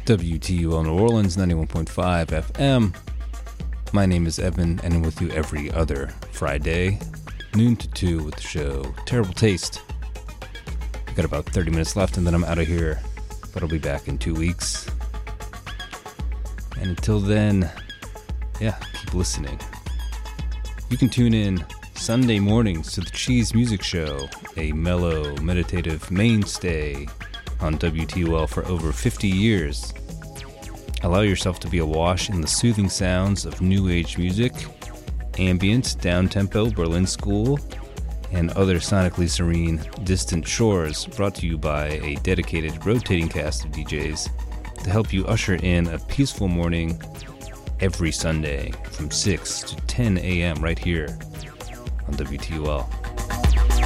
WTUL New Orleans 91.5 FM. My name is Evan, and I'm with you every other Friday, noon to 2 with the show Terrible Taste. I've got about 30 minutes left, and then I'm out of here, but I'll be back in 2 weeks. And until then, keep listening. You can tune in Sunday mornings to the Cheese Music Show, a mellow, meditative mainstay on WTUL for over 50 years. Allow yourself to be awash in the soothing sounds of new age music, ambient, down-tempo Berlin School, and other sonically serene distant shores, brought to you by a dedicated rotating cast of DJs to help you usher in a peaceful morning every Sunday from 6 to 10 a.m. right here on WTUL.